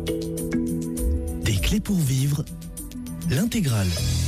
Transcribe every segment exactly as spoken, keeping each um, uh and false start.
Des clés pour vivre, l'intégrale.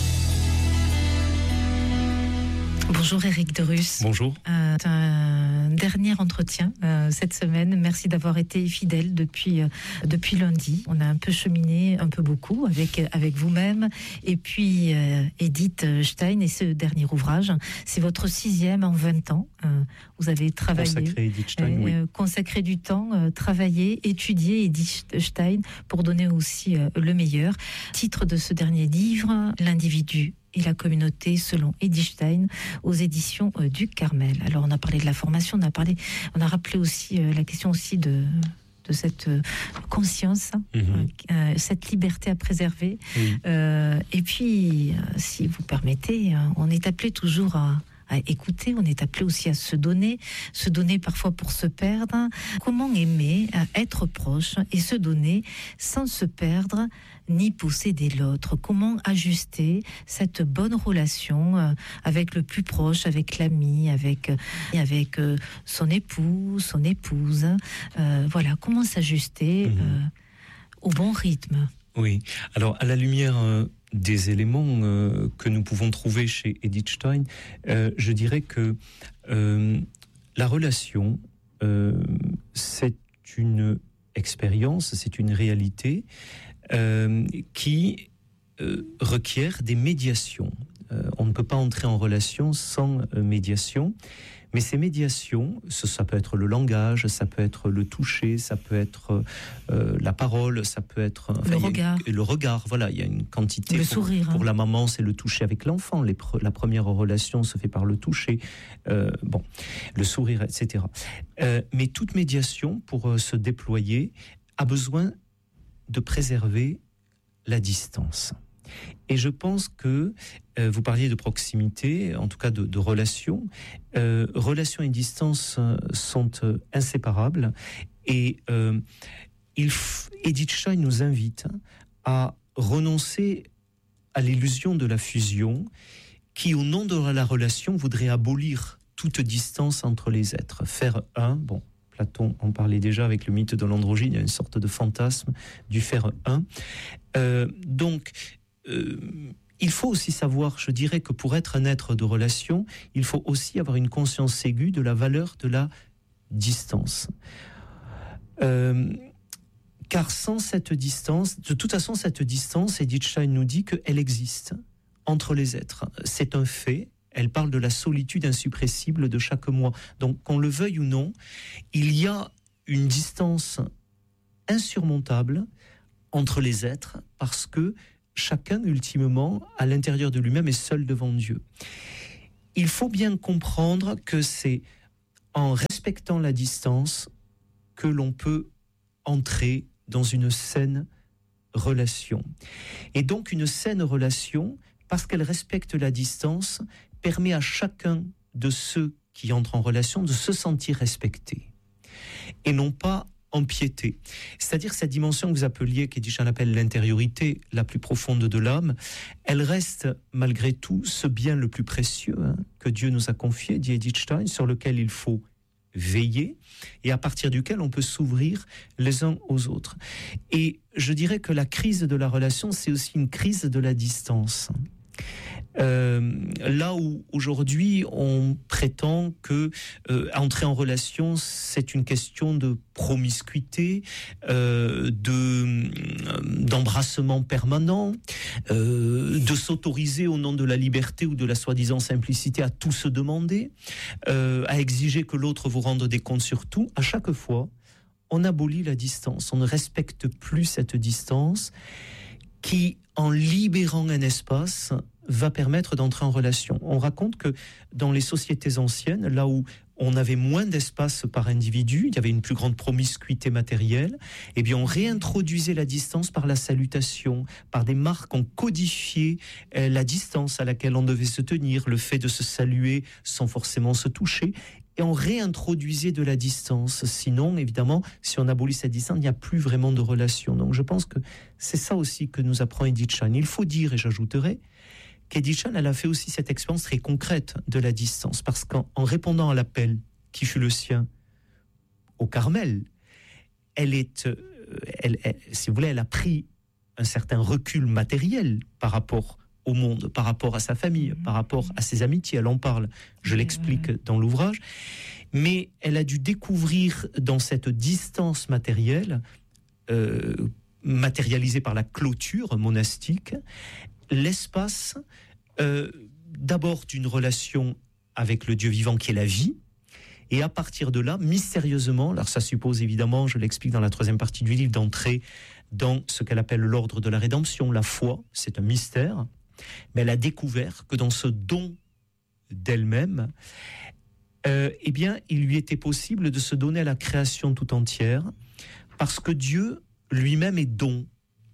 Bonjour Éric de Rus. Bonjour. Euh, un dernier entretien euh, cette semaine. Merci d'avoir été fidèle depuis euh, depuis lundi. On a un peu cheminé, un peu beaucoup avec avec vous-même. Et puis euh, Edith Stein et ce dernier ouvrage, c'est votre sixième en vingt ans. Euh, vous avez travaillé, consacré Edith Stein, euh, oui. euh, consacré du temps, euh, travaillé, étudié Edith Stein pour donner aussi euh, le meilleur. Titre de ce dernier livre, l'individu et la communauté selon Edith Stein aux éditions euh, du Carmel. Alors on a parlé de la formation, on a parlé, on a rappelé aussi euh, la question aussi de de cette euh, conscience, Mmh. euh, cette liberté à préserver. Oui. Euh, et puis, euh, si vous permettez, euh, on est appelé toujours à à écouter, on est appelé aussi à se donner, se donner parfois pour se perdre. Comment aimer, être proche et se donner sans se perdre ni posséder l'autre? Comment ajuster cette bonne relation avec le plus proche, avec l'ami, avec, avec son époux, son épouse? euh, Voilà, comment s'ajuster mmh. euh, au bon rythme? Oui, alors à la lumière euh, des éléments euh, que nous pouvons trouver chez Edith Stein, euh, je dirais que euh, la relation, euh, c'est une expérience, c'est une réalité euh, qui euh, requiert des médiations. Euh, on ne peut pas entrer en relation sans euh, médiation. Mais ces médiations, ça, ça peut être le langage, ça peut être le toucher, ça peut être euh, la parole, ça peut être enfin, le regard. Une, le regard, voilà, il y a une quantité. Le pour, sourire. Pour hein. la maman, c'est le toucher avec l'enfant. Les pre, la première relation se fait par le toucher, euh, bon, le sourire, et cetera. Euh, mais toute médiation, pour euh, se déployer, a besoin de préserver la distance. Et je pense que, euh, vous parliez de proximité, en tout cas de, de relation, euh, relation et distance euh, sont euh, inséparables. Et euh, il f... Edith Stein nous invite à renoncer à l'illusion de la fusion qui, au nom de la relation, voudrait abolir toute distance entre les êtres. Faire un, bon, Platon en parlait déjà avec le mythe de l'androgyne, il y a une sorte de fantasme du faire un. Euh, donc, Euh, il faut aussi savoir, je dirais que pour être un être de relation, il faut aussi avoir une conscience aiguë de la valeur de la distance. Euh, car sans cette distance, de toute façon, cette distance, Edith Stein nous dit qu'elle existe entre les êtres. C'est un fait. Elle parle de la solitude insuppressible de chaque moi. Donc, qu'on le veuille ou non, il y a une distance insurmontable entre les êtres parce que chacun, ultimement, à l'intérieur de lui-même, est seul devant Dieu. Il faut bien comprendre que c'est en respectant la distance que l'on peut entrer dans une saine relation. Et donc, une saine relation, parce qu'elle respecte la distance, permet à chacun de ceux qui entrent en relation de se sentir respecté. Et non pas empiété. C'est-à-dire cette dimension que vous appeliez, qu'Edith Stein appelle l'intériorité la plus profonde de l'âme, elle reste malgré tout ce bien le plus précieux hein, que Dieu nous a confié, dit Edith Stein, sur lequel il faut veiller et à partir duquel on peut s'ouvrir les uns aux autres. Et je dirais que la crise de la relation, c'est aussi une crise de la distance. Euh, là où aujourd'hui on prétend que euh, entrer en relation c'est une question de promiscuité, euh, de d'embrassement permanent, euh, de s'autoriser au nom de la liberté ou de la soi-disant simplicité à tout se demander, euh, à exiger que l'autre vous rende des comptes sur tout. À chaque fois, on abolit la distance, on ne respecte plus cette distance qui, en libérant un espace, va permettre d'entrer en relation. On raconte que dans les sociétés anciennes, là où on avait moins d'espace par individu, il y avait une plus grande promiscuité matérielle, eh bien on réintroduisait la distance par la salutation, par des marques, on codifiait euh, la distance à laquelle on devait se tenir, le fait de se saluer sans forcément se toucher, et on réintroduisait de la distance. Sinon, évidemment, si on abolit cette distance, il n'y a plus vraiment de relation. Donc je pense que c'est ça aussi que nous apprend Edith Stein. Il faut dire, et j'ajouterai, qu'Edith Stein, elle a fait aussi cette expérience très concrète de la distance, parce qu'en en répondant à l'appel qui fut le sien au Carmel, elle est elle, elle, si vous voulez, elle a pris un certain recul matériel par rapport au monde, par rapport à sa famille, mmh. par rapport à ses amitiés. Elle en parle, je l'explique mmh. dans l'ouvrage. Mais elle a dû découvrir dans cette distance matérielle, euh, matérialisée par la clôture monastique, l'espace euh, d'abord d'une relation avec le Dieu vivant qui est la vie, et à partir de là, mystérieusement, alors ça suppose évidemment, je l'explique dans la troisième partie du livre, d'entrer dans ce qu'elle appelle l'ordre de la rédemption, la foi, c'est un mystère, mais elle a découvert que dans ce don d'elle-même, euh, eh bien, il lui était possible de se donner à la création tout entière, parce que Dieu lui-même est don.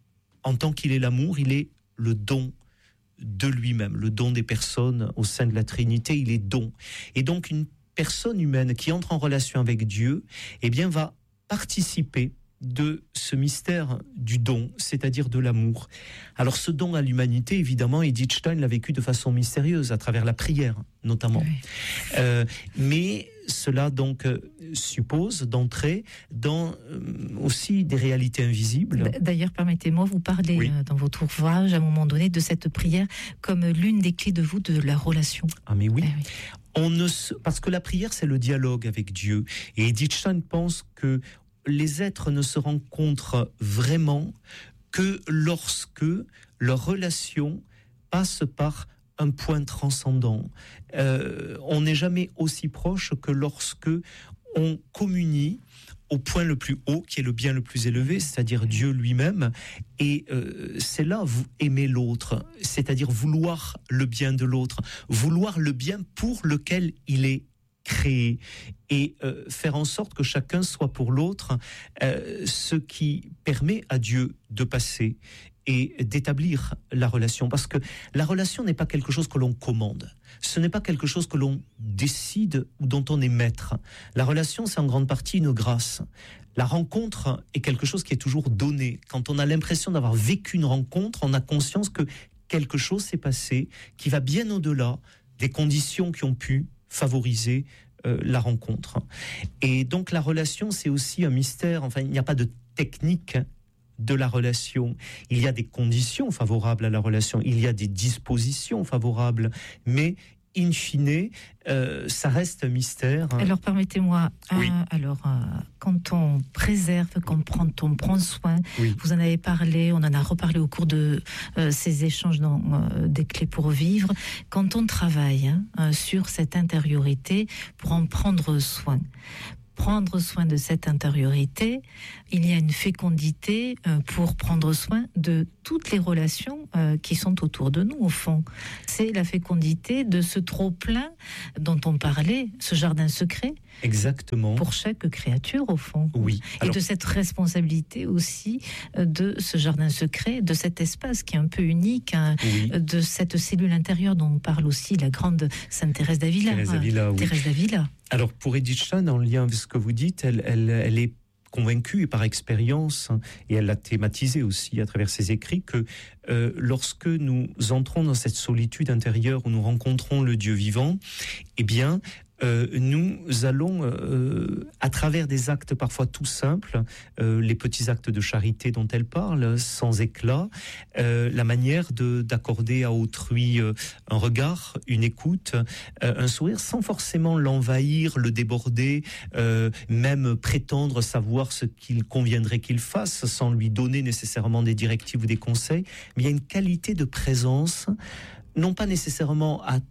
En tant qu'il est l'amour, il est le don de lui-même, le don des personnes au sein de la Trinité, il est don. Et donc une personne humaine qui entre en relation avec Dieu, eh bien, va participer de ce mystère du don, c'est-à-dire de l'amour. Alors ce don à l'humanité, évidemment, Edith Stein l'a vécu de façon mystérieuse, à travers la prière, notamment. Oui. Euh, mais cela donc euh, suppose d'entrer dans euh, aussi des réalités invisibles. D'ailleurs, permettez-moi, vous parlez oui. euh, dans votre ouvrage, à un moment donné, de cette prière comme l'une des clés de voûte de la relation. Ah mais oui, eh oui. On ne se... parce que la prière, c'est le dialogue avec Dieu. Et Edith Stein pense que les êtres ne se rencontrent vraiment que lorsque leur relation passe par un point transcendant. Euh, on n'est jamais aussi proche que lorsque on communie au point le plus haut, qui est le bien le plus élevé, c'est-à-dire Dieu lui-même. Et euh, c'est là, vous aimez l'autre, c'est-à-dire vouloir le bien de l'autre, vouloir le bien pour lequel il est créer et euh, faire en sorte que chacun soit pour l'autre, euh, ce qui permet à Dieu de passer et d'établir la relation. Parce que la relation n'est pas quelque chose que l'on commande. Ce n'est pas quelque chose que l'on décide ou dont on est maître. La relation, c'est en grande partie une grâce. La rencontre est quelque chose qui est toujours donné. Quand on a l'impression d'avoir vécu une rencontre, on a conscience que quelque chose s'est passé qui va bien au-delà des conditions qui ont pu favoriser euh, la rencontre. Et donc la relation, c'est aussi un mystère. Enfin, il n'y a pas de technique de la relation. Il y a des conditions favorables à la relation, il y a des dispositions favorables, mais in fine, euh, ça reste un mystère. Alors permettez-moi, oui. euh, alors euh, quand on préserve, quand on prend, on prend soin, oui. vous en avez parlé, on en a reparlé au cours de euh, ces échanges dans euh, des clés pour vivre, quand on travaille hein, sur cette intériorité pour en prendre soin. Prendre soin de cette intériorité, il y a une fécondité euh, pour prendre soin de toutes les relations euh, qui sont autour de nous, au fond. C'est la fécondité de ce trop-plein dont on parlait, ce jardin secret. Exactement. Pour chaque créature, au fond. Oui. Et alors... de cette responsabilité aussi euh, de ce jardin secret, de cet espace qui est un peu unique, hein, oui. de cette cellule intérieure dont parle aussi la grande Sainte Thérèse d'Avila. Thérèse d'Avila, oui. Thérèse d'Avila. Alors pour Edith Stein, en lien avec ce que vous dites, elle, elle, elle est convaincue et par expérience, et elle l'a thématisé aussi à travers ses écrits, que euh, lorsque nous entrons dans cette solitude intérieure où nous rencontrons le Dieu vivant, eh bien, euh, nous allons, euh, à travers des actes parfois tout simples, euh, les petits actes de charité dont elle parle, sans éclat, euh, la manière de, d'accorder à autrui euh, un regard, une écoute, euh, un sourire, sans forcément l'envahir, le déborder, euh, même prétendre savoir ce qu'il conviendrait qu'il fasse, sans lui donner nécessairement des directives ou des conseils, mais il y a une qualité de présence, non pas nécessairement à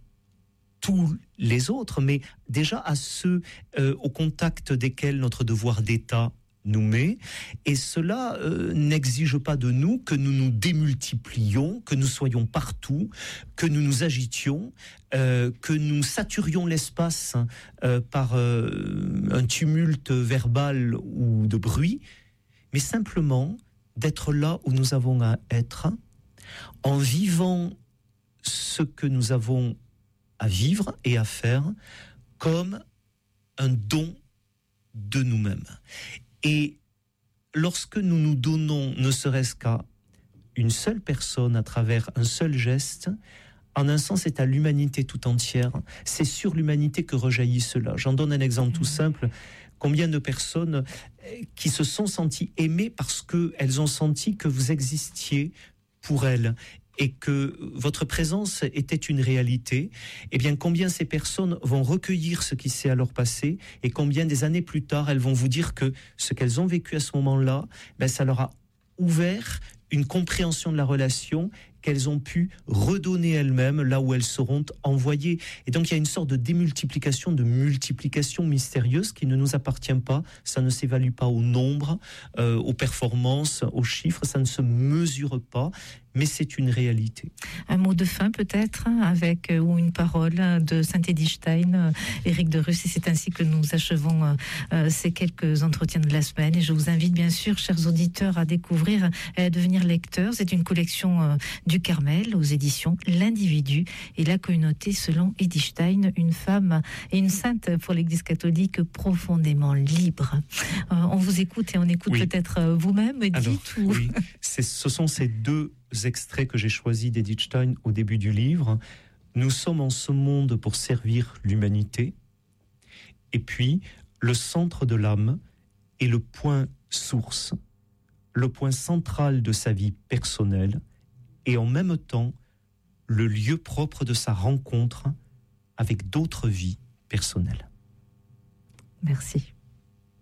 tous les autres, mais déjà à ceux euh, au contact desquels notre devoir d'État nous met. Et cela euh, n'exige pas de nous que nous nous démultiplions, que nous soyons partout, que nous nous agitions, euh, que nous saturions l'espace euh, par euh, un tumulte verbal ou de bruit, mais simplement d'être là où nous avons à être, en vivant ce que nous avons à vivre et à faire comme un don de nous-mêmes. Et lorsque nous nous donnons, ne serait-ce qu'à une seule personne à travers un seul geste, en un sens, c'est à l'humanité tout entière. C'est sur l'humanité que rejaillit cela. J'en donne un exemple tout simple. Combien de personnes qui se sont senties aimées parce qu'elles ont senti que vous existiez pour elles et que votre présence était une réalité, eh bien combien ces personnes vont recueillir ce qui s'est alors passé et combien des années plus tard, elles vont vous dire que ce qu'elles ont vécu à ce moment-là, ben, ça leur a ouvert une compréhension de la relation qu'elles ont pu redonner elles-mêmes là où elles seront envoyées. Et donc il y a une sorte de démultiplication, de multiplication mystérieuse qui ne nous appartient pas. Ça ne s'évalue pas au nombre, euh, aux performances, aux chiffres, ça ne se mesure pas, mais c'est une réalité. Un mot de fin peut-être, avec ou une parole de Saint-Edith Stein, Éric de Russe, et c'est ainsi que nous achevons euh, ces quelques entretiens de la semaine. Et je vous invite bien sûr, chers auditeurs, à découvrir et à devenir lecteurs. C'est une collection euh, du Carmel aux éditions L'Individu et la communauté selon Edith Stein, une femme et une sainte pour l'Église catholique profondément libre. Euh, on vous écoute et on écoute oui. peut-être vous-même, Edith. Alors, ou... oui, c'est, ce sont ces deux extraits que j'ai choisis d'Edith Stein au début du livre. Nous sommes en ce monde pour servir l'humanité. Et puis, le centre de l'âme est le point source, le point central de sa vie personnelle et en même temps le lieu propre de sa rencontre avec d'autres vies personnelles. Merci.